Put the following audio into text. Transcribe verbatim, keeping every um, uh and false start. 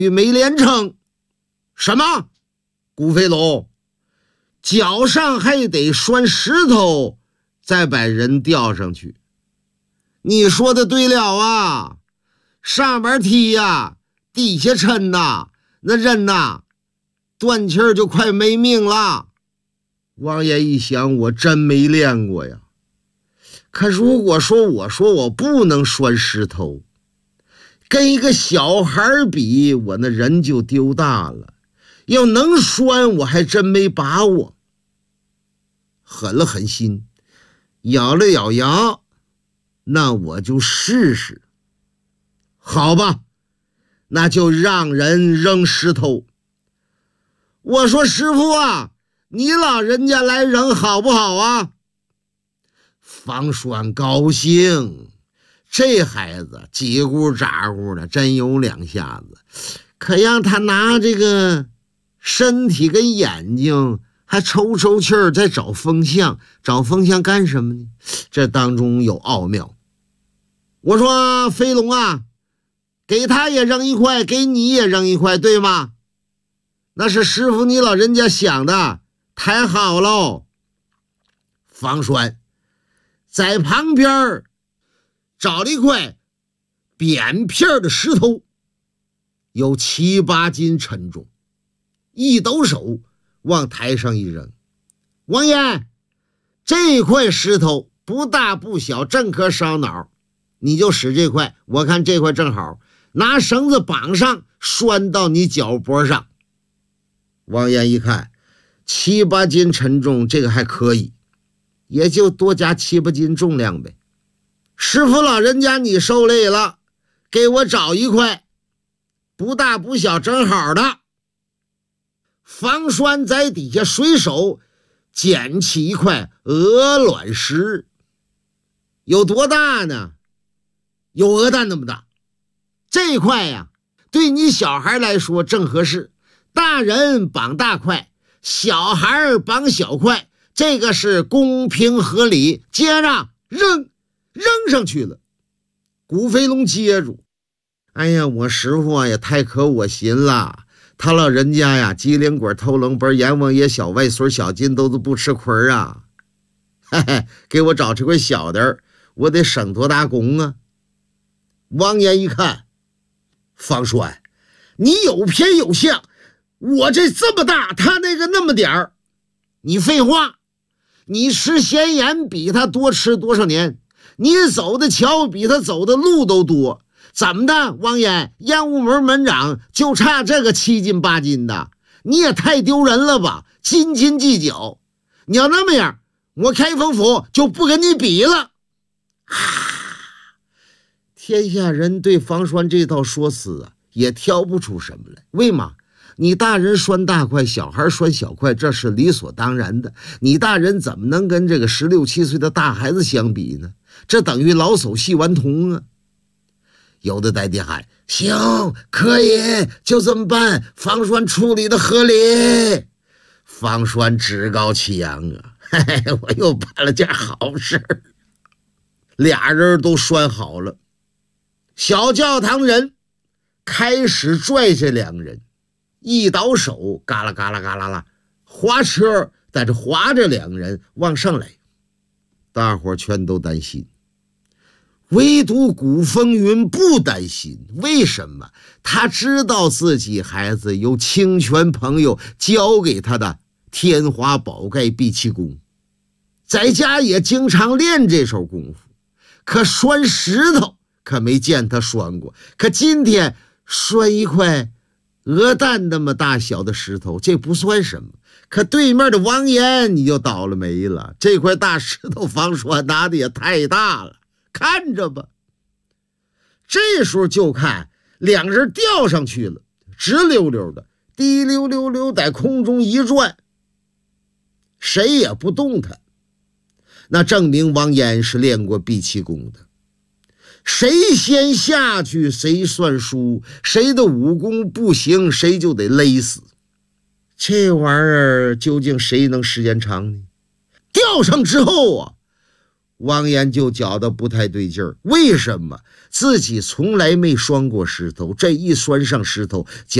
与没连成。什么？古飞龙，脚上还得拴石头，再把人吊上去。你说的对了啊，上边踢呀，底下抻呐，那人呐，断气儿就快没命了。王爷一想，我真没练过呀。可如果说我说我不能拴石头，跟一个小孩比，我那人就丢大了。要能拴，我还真没把握。狠了狠心，咬了咬牙，那我就试试。好吧，那就让人扔石头。我说师傅啊，你老人家来扔好不好啊？方栓高兴，这孩子叽咕喳咕的，真有两下子。可让他拿这个身体跟眼睛还抽抽气儿，在找风向。找风向干什么呢？这当中有奥妙。我说飞龙啊，给他也扔一块，给你也扔一块，对吗？那是师傅你老人家想的，太好喽。方栓在旁边找了一块扁片的石头，有七八斤沉重，一抖手往台上一扔。王爷，这块石头不大不小，正可烧脑，你就使这块，我看这块正好，拿绳子绑上，拴到你脚脖上。王爷一看，七八斤沉重，这个还可以，也就多加七八斤重量呗。师傅老人家，你受累了，给我找一块不大不小正好的。方栓在底下随手捡起一块鹅卵石，有多大呢？有鹅蛋那么大。这块呀，对你小孩来说正合适，大人绑大块，小孩绑小块，这个是公平合理。接着扔扔上去了。古飞龙接住，哎呀，我师傅啊也太可我心了，他老人家呀，机灵鬼偷冷本，阎王爷小外孙小金都是不吃亏啊。嘿嘿，给我找这块小的，我得省多大功啊。王爷一看，方栓，你有偏有向，我这这么大，他那个那么点儿。你废话，你吃咸盐比他多吃多少年？你走的桥比他走的路都多。怎么的，王爷，燕屋门门长就差这个七斤八斤的，你也太丢人了吧，斤斤计较。你要那么样，我开封府就不跟你比了。啊！天下人对方栓这套说辞啊，也挑不出什么来。为嘛？你大人拴大块，小孩拴小块，这是理所当然的。你大人怎么能跟这个十六七岁的大孩子相比呢？这等于老叟戏顽童啊！有的代爹喊行，可以，就这么办，方栓处理的合理。方栓趾高气扬啊，嘿嘿，我又办了件好事。俩人都拴好了，小教堂人开始拽这两个人，一倒手，嘎啦嘎啦嘎啦啦，滑车在这滑着两个人往上来。大伙全都担心，唯独古风云不担心。为什么？他知道自己孩子有清泉朋友教给他的天花宝盖闭气功，在家也经常练这手功夫。可拴石头可没见他拴过，可今天拴一块鹅蛋那么大小的石头，这不算什么。可对面的王岩你就倒了霉了，这块大石头方栓拿的也太大了，看着吧。这时候就看两人吊上去了，直溜溜的，滴溜溜溜在空中一转，谁也不动弹。那证明王岩是练过闭气功的。谁先下去谁算输，谁的武功不行谁就得勒死。这玩意儿究竟谁能时间长呢？吊上之后啊， 王岩就觉得不太对劲儿，为什么？自己从来没拴过石头，这一拴上石头，